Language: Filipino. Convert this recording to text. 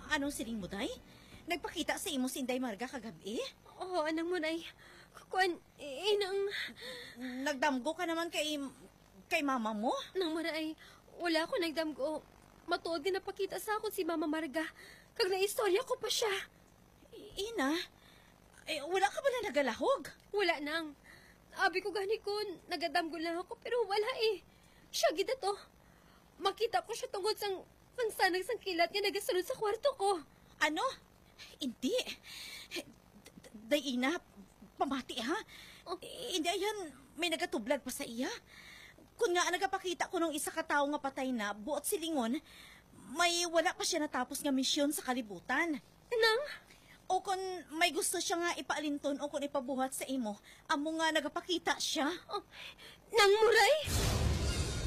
Anong siling mo, day? Nagpakita sa imo si Inday Marga kagabi? Oo, anang mo, day. Kuan, inang... Nagdamgo ka naman kay mama mo? Nang mo, day. Wala ko nagdamgo. Matuod din napakita sa ako si Mama Marga. Kag naistorya ko pa siya. Ina, wala ka ba na nagalahog? Wala nang. Abi ko gani ko, nagadamgo lang ako, pero wala eh. Siya gida to. Makita ko siya tungkol sang sanag sang kilat nga nagasunod sa kwarto ko. Ano? Hindi. Day, Ina, pamati ha? Hindi, ayan, may nagatublag pa sa iya. Kung nga nagapakita ko nung isa ka tao nga patay na, buot silingon, may wala pa siya natapos nga misyon sa kalibutan. Nang? O kung may gusto siya nga ipaalinton o kung ipabuhat sa imo, amo nga nagapakita siya. Oh, nang muray?